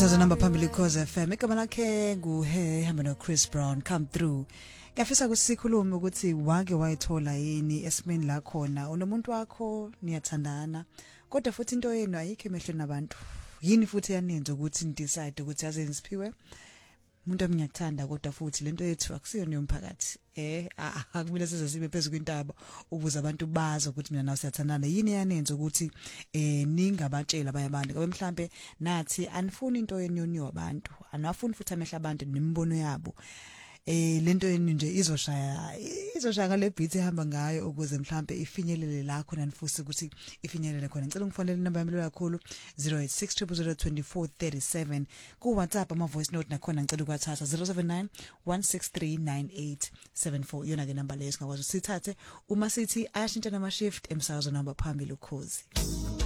There's a number phambili Khoza FM igama lakhe nguhe hamba no Chris Brown come through. Ngiyafisa ukusikhuluma ukuthi wake wayithola yini esimeni la khona unomuntu wakho niyathandana kodwa futhi into yenu ayikho emehlweni nabantu. Yini futhi yanenza ukuthi decide ukuthi yaze nisiphiwe umuntu aminyakuthanda kodwa futhi lento yethu akusiyona yomphakathi. Akumele size sibe phezulu kwintaba ukuze abantu bazi ukuthi mina nawe siyathandana. Yini yanenza ukuthi ningabatshela abanye abantu ngoba mhlambe nathi anifuni into yenyonyo abantu anafuni futhi amehla abantu nembono yabo. Lento yenu nje izoshaya ngale beat ehamba ngayo ukuze mhlambe ifinyelele la khona nifusi ukuthi ifinyelele khona. Ngicela ungifonele inamba yami kakhulu 0860002437 ku WhatsApp ama voice note nakhona ngicela ukwathatha 0791639874 yona ke number leyo singakwazi usithathe uma sithi ayashintsha nama shift emsakazo namba phambili Ukhozi.